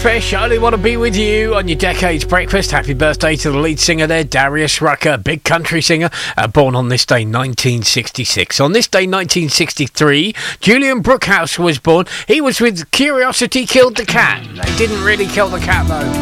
Fish, I only want to be with you on your Decades Breakfast. Happy birthday to the lead singer there, Darius Rucker, big country singer, born on this day 1966. On this day 1963, Julian Brookhouse was born. He was with Curiosity Killed the Cat. They didn't really kill the cat though.